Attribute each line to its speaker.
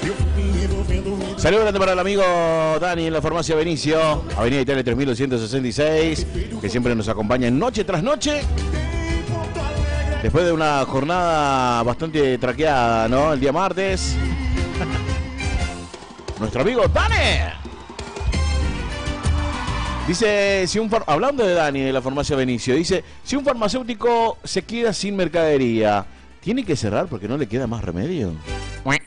Speaker 1: Saludos grande para el amigo Dani en la farmacia Benicio, Avenida Italia 3266, que siempre nos acompaña noche tras noche. Después de una jornada bastante traqueada, ¿no? El día martes. Nuestro amigo Dani. Dice, hablando de Dani de la farmacia Benicio, dice, si un farmacéutico se queda sin mercadería, ¿tiene que cerrar porque no le queda más remedio?